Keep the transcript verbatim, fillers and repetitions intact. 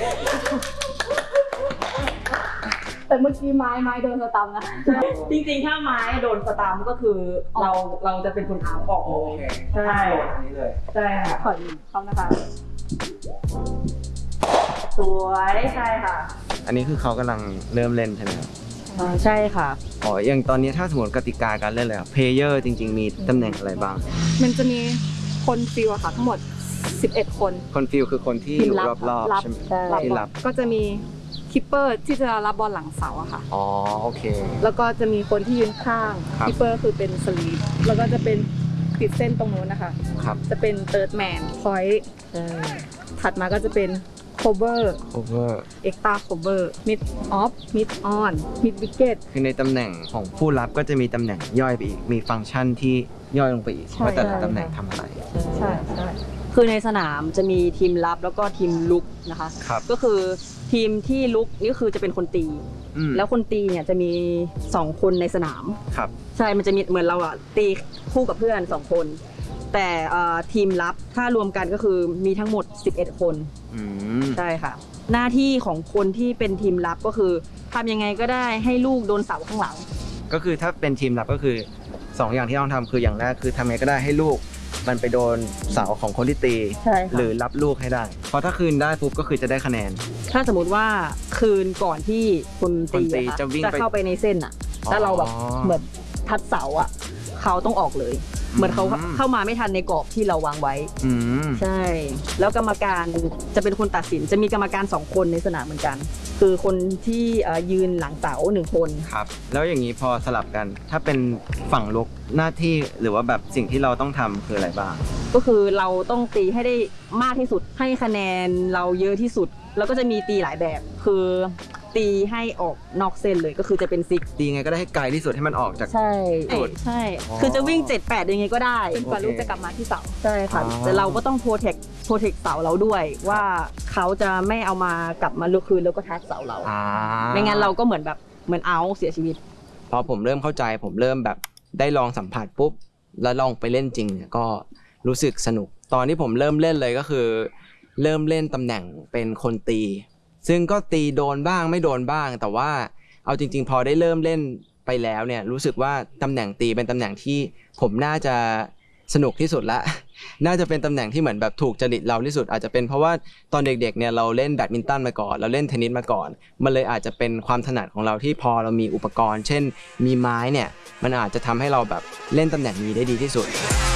แต่เมื่อกี้ไม้ไม้โดนสตัมนะจริงๆถ้าไม้โดนสตัมก็คือเราเราจะเป็นคนเอาออกเลยใช่ใช่ค่ะขอยืมเข้านะคะสวยใช่ค่ะอันนี้คือเขากำลังเริ่มเล่นใช่ไหมครับใช่ค่ะอ๋ออย่างตอนนี้ถ้าสมมติกติกาการเล่นเลยครับเพลเยอร์จริงๆมีตำแหน่งอะไรบ้างมันจะมีคนฟิลอะค่ะทั้งหมดสิบเอ็ดคนคนฟิลคือคนที่อยู่รอบๆใช่ไหมที่รับก็จะมีคิปเปอร์ที่จะรับบอลหลังเสาอะค่ะอ๋อโอเคแล้วก็จะมีคนที่ยืนข้างคิปเปอร์คือเป็นสลีปแล้วก็จะเป็นติดเส้นตรงนู้นนะคะครับจะเป็นเติร์ดแมนพอยต์ถัดมาก็จะเป็นโคเวอร์โคเวอร์เอ็กตาโคเวอร์มิดออฟมิดออนมิดวิกเก็ตคือในตำแหน่งของผู้รับก็จะมีตำแหน่งย่อยไปอีกมีฟังก์ชันที่ย่อยลงไปอีกว่าแต่ละตำแหน่งทำอะไรใช่ใช่คือในสนามจะมีทีมรับแล้วก็ทีมลุกนะคะก็คือทีมที่ลุกนี่คือจะเป็นคนตีแล้วคนตีเนี่ยจะมีสองคนในสนามครับใช่มันจะมีเหมือนเราอะตีคู่กับเพื่อนสองคนแต่ทีมรับถ้ารวมกันก็คือมีทั้งหมดสิบเอ็ดคนใช่ค่ะหน้าที่ของคนที่เป็นทีมรับก็คือทำยังไงก็ได้ให้ลูกโดนเสาข้างหลังก็คือถ้าเป็นทีมรับก็คือสองอย่างที่ต้องทำคืออย่างแรกคือทำยังไงก็ได้ให้ลูกมันไปโดนเสาของคนที่ตีหรือรับลูกให้ได้เพราะถ้าคืนได้ปุ๊บก็คือจะได้คะแนนถ้าสมมติว่าคืนก่อนที่คนตีจะวิ่งจะเข้าไปในเส้นอ่ะถ้าเราแบบเหมือนทัดเสาอ่ะเขาต้องออกเลยเหมือนเขาเข้ามาไม่ทันในกรอบที่เราวางไว้ใช่แล้วกรรมการจะเป็นคนตัดสินจะมีกรรมการสองคนในสนามเหมือนกันคือคนที่ยืนหลังเสาหนึ่งคนครับแล้วอย่างนี้พอสลับกันถ้าเป็นฝั่งลุกหน้าที่หรือว่าแบบสิ่งที่เราต้องทำคืออะไรบ้างก็คือเราต้องตีให้ได้มากที่สุดให้คะแนนเราเยอะที่สุดแล้วก็จะมีตีหลายแบบคือตีให้ออกนอกเส้นเลยก็คือจะเป็นซิกตีไงก็ได้ให้ไกลที่สุดให้มันออกจากใช่ใช่คือจะวิ่ง เจ็ดแปด ยังไงก็ได้จนกว่าลูกจะกลับมาที่เสาใช่ค่ะแต่เราก็ต้องโปรเทคโปรเทคเสาเราด้วยว่าเขาจะไม่เอามากลับมาลุกคืนแล้วก็ทัชเสาเราไม่งั้นเราก็เหมือนแบบเหมือนเอาเสียชีวิตพอผมเริ่มเข้าใจผมเริ่มแบบได้ลองสัมผัสปุ๊บแล้วลองไปเล่นจริงเนี่ยก็รู้สึกสนุกตอนที่ผมเริ่มเล่นเลยก็คือเริ่มเล่นตำแหน่งเป็นคนตีซึ่งก็ตีโดนบ้างไม่โดนบ้างแต่ว่าเอาจริงๆพอได้เริ่มเล่นไปแล้วเนี่ยรู้สึกว่าตำแหน่งตีเป็นตำแหน่งที่ผมน่าจะสนุกที่สุดละน่าจะเป็นตำแหน่งที่เหมือนแบบถูกจริตเราที่สุดอาจจะเป็นเพราะว่าตอนเด็กๆเนี่ยเราเล่นแบดมินตันมาก่อนเราเล่นเทนนิสมาก่อนมันเลยอาจจะเป็นความถนัดของเราที่พอเรามีอุปกรณ์เช่นมีไม้เนี่ยมันอาจจะทำให้เราแบบเล่นตำแหน่งนี้ได้ดีที่สุด